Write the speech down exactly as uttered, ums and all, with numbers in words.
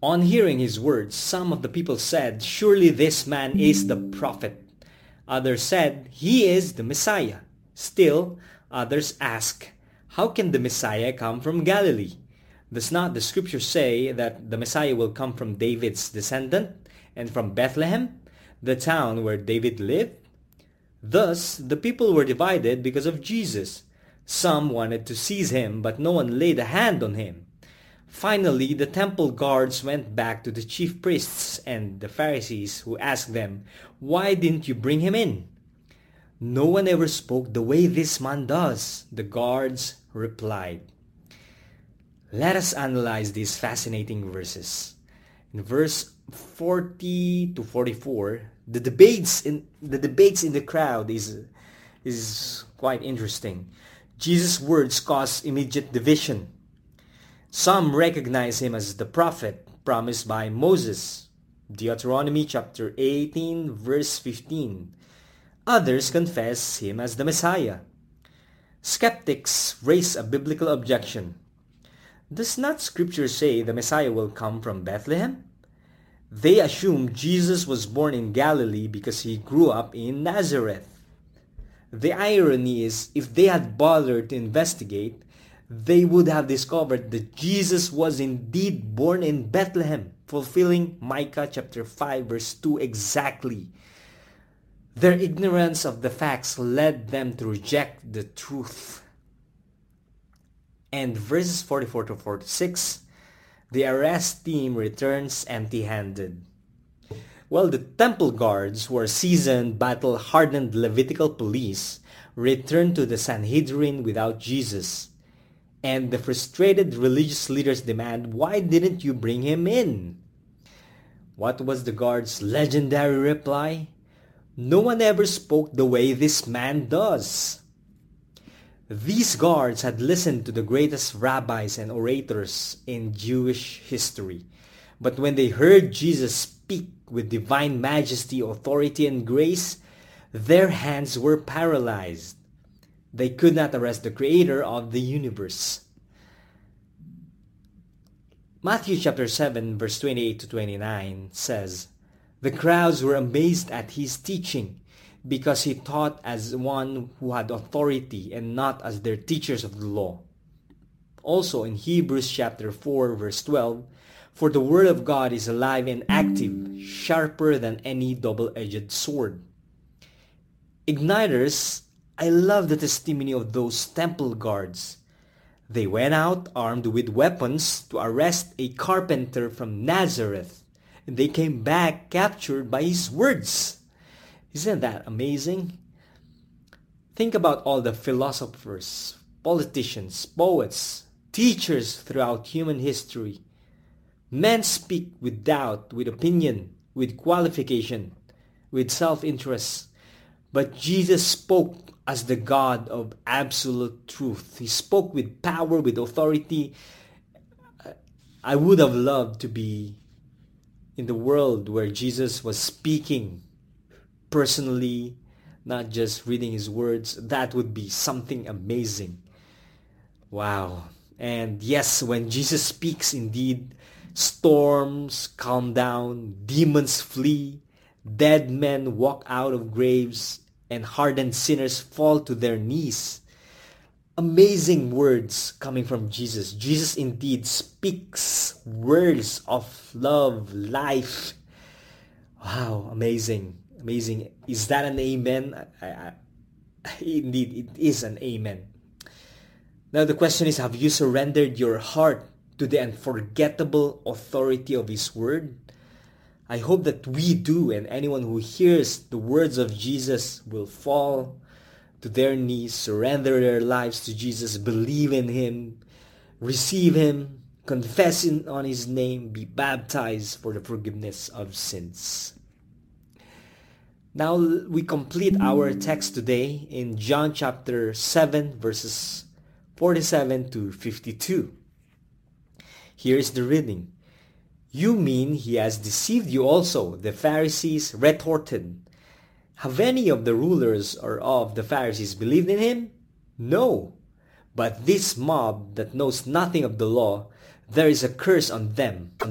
On hearing his words, some of the people said, "Surely this man is the prophet." Others said, "He is the Messiah." Still, others asked, "How can the Messiah come from Galilee? Does not the scripture say that the Messiah will come from David's descendant and from Bethlehem, the town where David lived?" Thus, the people were divided because of Jesus. Some wanted to seize him, but no one laid a hand on him. Finally, the temple guards went back to the chief priests and the Pharisees, who asked them, "Why didn't you bring him in?" "No one ever spoke the way this man does," the guards replied. Let us analyze these fascinating verses. In verse forty to forty-four, the debates in the debates in the crowd is is quite interesting. Jesus' words cause immediate division. Some recognize him as the prophet promised by Moses, Deuteronomy chapter eighteen, verse fifteen. Others confess him as the Messiah. Skeptics raise a biblical objection. Does not Scripture say the Messiah will come from Bethlehem? They assume Jesus was born in Galilee because he grew up in Nazareth. The irony is, if they had bothered to investigate, they would have discovered that Jesus was indeed born in Bethlehem, fulfilling Micah chapter five verse two exactly. Their ignorance of the facts led them to reject the truth. And verses forty-four to forty-six, the arrest team returns empty-handed. Well, the temple guards, who are seasoned, battle-hardened Levitical police, returned to the Sanhedrin without Jesus. And the frustrated religious leaders demand, "Why didn't you bring him in?" What was the guards' legendary reply? "No one ever spoke the way this man does." These guards had listened to the greatest rabbis and orators in Jewish history. But when they heard Jesus speak with divine majesty, authority, and grace, their hands were paralyzed. They could not arrest the creator of the universe. Matthew chapter seven verse twenty-eight to twenty-nine says, "The crowds were amazed at his teaching, because he taught as one who had authority and not as their teachers of the law." Also in Hebrews chapter four verse twelve, "For the word of God is alive and active, sharper than any double-edged sword." Igniters, I love the testimony of those temple guards. They went out armed with weapons to arrest a carpenter from Nazareth, and they came back captured by his words. Isn't that amazing? Think about all the philosophers, politicians, poets, teachers throughout human history. Men speak with doubt, with opinion, with qualification, with self-interest. But Jesus spoke as the God of absolute truth. He spoke with power, with authority. I would have loved to be in the world where Jesus was speaking personally, not just reading his words. That would be something amazing. Wow. And yes, when Jesus speaks, indeed, storms calm down, demons flee, dead men walk out of graves, and hardened sinners fall to their knees. Amazing words coming from Jesus. Jesus indeed speaks words of love, life. Wow, amazing. Amazing. Is that an amen? I, I, indeed, it is an amen. Now the question is, have you surrendered your heart to the unforgettable authority of His Word? I hope that we do, and anyone who hears the words of Jesus will fall to their knees, surrender their lives to Jesus, believe in Him, receive Him, confess in, on His name, be baptized for the forgiveness of sins. Now we complete our text today in John chapter seven, verses forty-seven to fifty-two. Here is the reading. "You mean he has deceived you also," the Pharisees retorted. "Have any of the rulers or of the Pharisees believed in him? No. But this mob that knows nothing of the law, there is a curse on them."